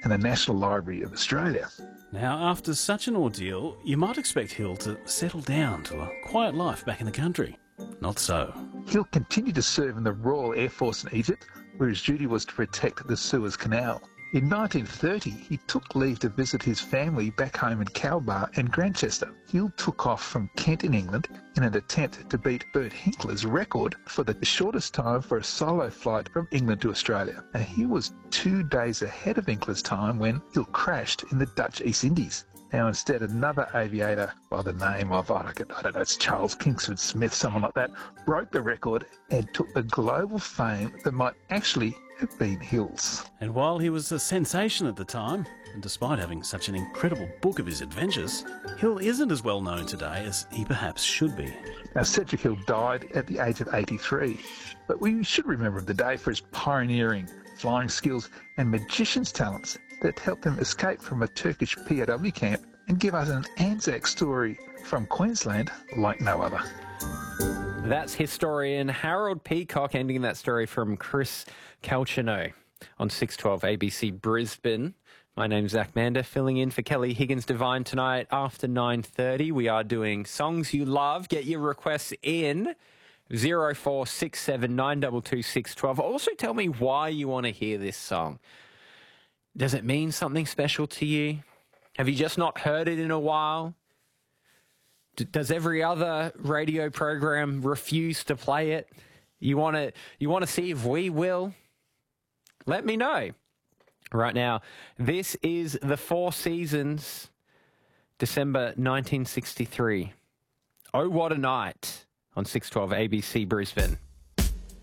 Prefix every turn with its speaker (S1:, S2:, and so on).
S1: in the National Library of Australia.
S2: Now, after such an ordeal, you might expect Hill to settle down to a quiet life back in the country. Not so.
S1: Hill continued to serve in the Royal Air Force in Egypt, where his duty was to protect the Suez Canal. In 1930, he took leave to visit his family back home in Cowbar and Grantchester. Hill took off from Kent in England in an attempt to beat Bert Hinkler's record for the shortest time for a solo flight from England to Australia. And he was 2 days ahead of Hinkler's time when Hill crashed in the Dutch East Indies. Now, instead, another aviator by the name of, I don't know, it's Charles Kingsford Smith, someone like that, broke the record and took the global fame that might actually have been Hill's.
S2: And while he was a sensation at the time, and despite having such an incredible book of his adventures, Hill isn't as well known today as he perhaps should be.
S1: Now, Cedric Hill died at the age of 83, but we should remember him today for his pioneering flying skills and magician's talents that helped him escape from a Turkish POW camp and give us an Anzac story from Queensland like no other.
S3: That's historian Harold Peacock ending that story from Chris Calchino on 612 ABC Brisbane. My name's Zach Mander, filling in for Kelly Higgins-Devine tonight after 9:30. We are doing Songs You Love. Get your requests in 0467 922 612. Also tell me why you want to hear this song. Does it mean something special to you? Have you just not heard it in a while? Does every other radio program refuse to play it? You want to see if we will? Let me know. Right now, this is The Four Seasons, December 1963. Oh, what a night on 612 ABC Brisbane.